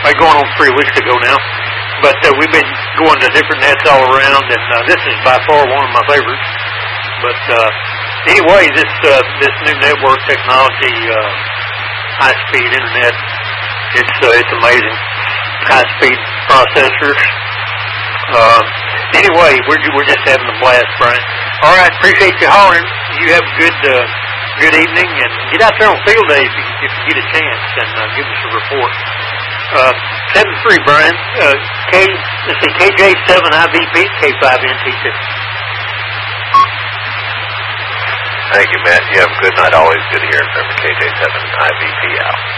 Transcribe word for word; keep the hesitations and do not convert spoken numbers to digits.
like going on three weeks ago now. But uh, we've been going to different nets all around, and uh, this is by far one of my favorites. But uh, anyway, this uh, this new network technology, uh, high-speed internet, it's uh, it's amazing. High-speed processors. Uh, anyway, we're we're just having a blast, Brian. All right, appreciate you hollering. You have a good uh, good evening, and get out there on field day if you, if you get a chance, and uh, give us a report. Uh, seven three, Brian. Uh, K, let's see, K J seven I V P, K five N T two. Thank you, Matt. You have a good night. Always good to hear from K J seven I V P out.